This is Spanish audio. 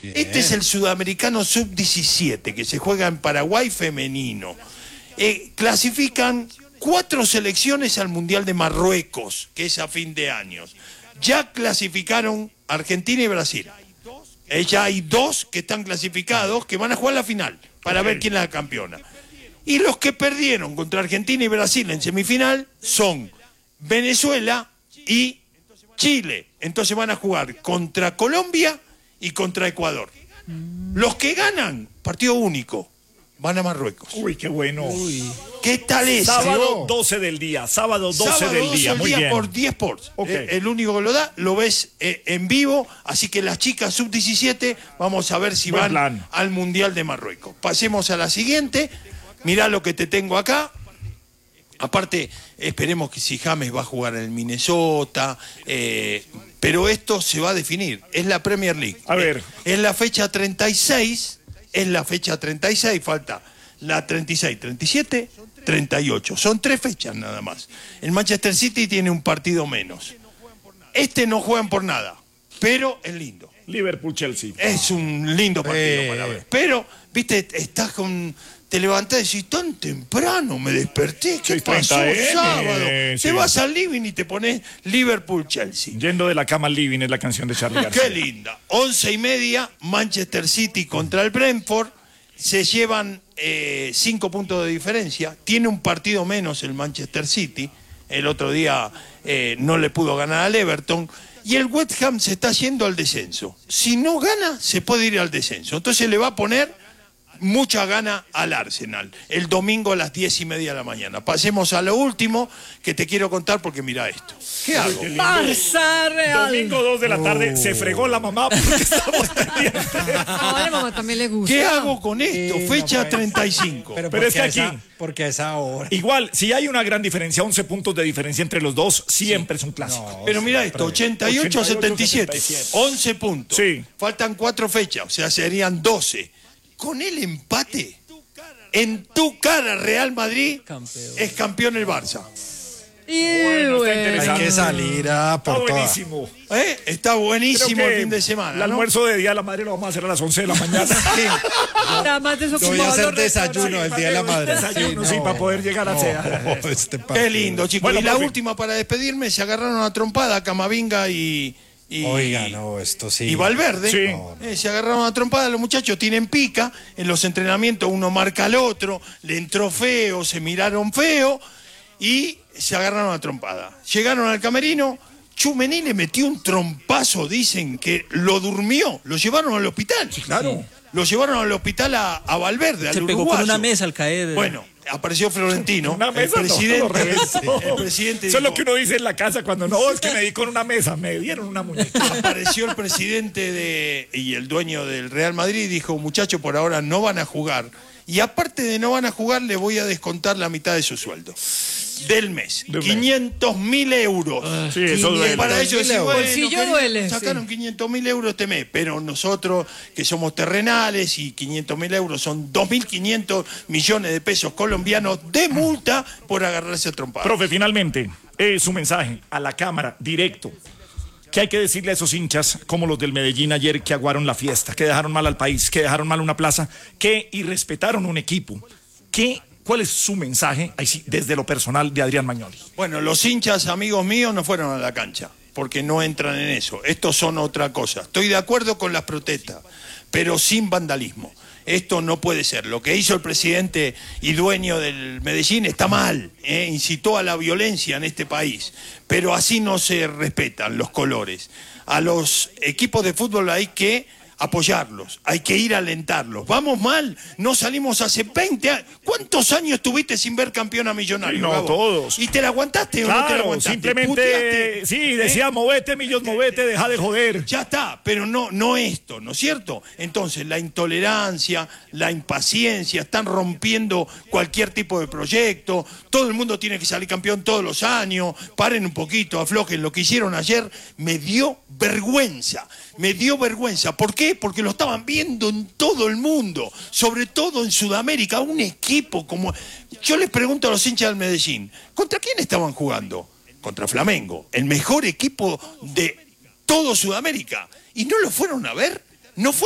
Este es el Sudamericano Sub-17, que se juega en Paraguay femenino. Clasifican 4 selecciones al Mundial de Marruecos, que es a fin de año. Ya clasificaron Argentina y Brasil. Ya hay 2 que están clasificados, que van a jugar la final, para ver quién es la campeona. Y los que perdieron contra Argentina y Brasil en semifinal son Venezuela y Chile. Entonces van a jugar contra Colombia y contra Ecuador. Los que ganan, partido único, van a Marruecos. Uy, qué bueno. ¿Qué tal es? Sábado 12 del día. Sábado 12 del día. Muy bien. Por 10 Sports. Okay. El único que lo ves en vivo. Así que las chicas sub-17, vamos a ver si van al Mundial de Marruecos. Pasemos a la siguiente. Mirá lo que te tengo acá. Aparte, esperemos que si James va a jugar en el Minnesota, pero esto se va a definir. Es la Premier League. A ver. Es la fecha 36, falta la 36, 37, 38. Son 3 fechas nada más. El Manchester City tiene un partido menos. Este no juegan por nada, pero es lindo. Liverpool-Chelsea. Es un lindo partido para ver. Pero, viste, estás con... Te levantás y decís, tan temprano me desperté, ¿qué pasó sábado? Te vas al living y te pones Liverpool-Chelsea. Yendo de la cama al living es la canción de Charly García. Qué linda. 11:30, Manchester City contra el Brentford. Se llevan 5 puntos de diferencia. Tiene un partido menos el Manchester City. El otro día no le pudo ganar al Everton. Y el West Ham se está yendo al descenso. Si no gana, se puede ir al descenso. Entonces le va a poner mucha gana al Arsenal, el domingo a las 10:30 de la mañana. Pasemos a lo último que te quiero contar porque mira esto. ¿Qué hago? Barça Real. Domingo 2 de la tarde, se fregó la mamá porque estamos pendientes. A la mamá también le gusta. ¿Qué hago con esto? Fecha 35. Pero es que aquí... Porque a esa hora. Igual, si hay una gran diferencia, 11 puntos de diferencia entre los dos, siempre es un clásico. No, pero mira esto, 88 a 77, 11 puntos. Sí. Faltan 4 fechas, o sea, serían 12. Con el empate, en tu cara Real Madrid es campeón el Barça. Bueno, está interesante. Hay que salir a por Está buenísimo. Está buenísimo el fin de semana. El almuerzo de Día de la Madre lo vamos a hacer a las 11 de la mañana. Nada más desocupado. Voy a hacer los desayuno el Día de la Madre. Desayuno, sí, para poder llegar a sea. Qué lindo, chicos. Bueno, y la profe. última para despedirme, se agarraron a trompada Camavinga y Oiga, no, esto sí. Y Valverde. Sí. Se agarraron a trompada, los muchachos tienen pica. En los entrenamientos uno marca al otro, le entró feo, se miraron feo y se agarraron a trompada. Llegaron al camerino, Tchouaméni le metió un trompazo, dicen que lo durmió, lo llevaron al hospital. Sí, claro. Lo llevaron al hospital a Valverde, al Se pegó uruguayo. con una mesa al caer. Bueno, apareció Florentino, Una mesa, el presidente. no, lo reventó. El presidente Eso es lo dijo, que uno dice en la casa cuando no, es que me di con una mesa, me dieron una muñeca. apareció el presidente y el dueño del Real Madrid y dijo, muchachos, por ahora no van a jugar. Y aparte de no van a jugar, le voy a descontar la mitad de su sueldo. Del mes. 500.000 euros. Sí, eso duele. Para ellos El bolsillo duele, sacaron 500.000 euros este mes, pero nosotros que somos terrenales y 500.000 euros son 2.500 millones de pesos colombianos de multa por agarrarse a trompar. Profe, finalmente, su mensaje a la cámara, directo. ¿Qué hay que decirle a esos hinchas como los del Medellín ayer que aguaron la fiesta, que dejaron mal al país, que dejaron mal una plaza, que irrespetaron un equipo? ¿Cuál es su mensaje, ahí sí, desde lo personal de Adrián Magnoli? Bueno, los hinchas, amigos míos, no fueron a la cancha, porque no entran en eso. Estos son otra cosa. Estoy de acuerdo con las protestas, pero sin vandalismo. Esto no puede ser. Lo que hizo el presidente y dueño del Medellín está mal. Incitó a la violencia en este país. Pero así no se respetan los colores. A los equipos de fútbol hay que apoyarlos, hay que ir a alentarlos. Vamos mal, no salimos hace 20 años. ¿Cuántos años estuviste sin ver campeón a Millonarios? No, todos. ¿Y te la aguantaste o Claro, no te la aguantaste? simplemente, ¿Puteaste? sí, decía, movete, Millos, movete, deja de joder. Ya está, pero no esto, ¿no es cierto? Entonces, la intolerancia, la impaciencia, están rompiendo cualquier tipo de proyecto, todo el mundo tiene que salir campeón todos los años, paren un poquito, aflojen. Lo que hicieron ayer me dio vergüenza. ¿Por qué? Porque lo estaban viendo en todo el mundo, sobre todo en Sudamérica, un equipo como... Yo les pregunto a los hinchas del Medellín, ¿contra quién estaban jugando? Contra Flamengo, el mejor equipo de todo Sudamérica. ¿Y no lo fueron a ver? ¿No fue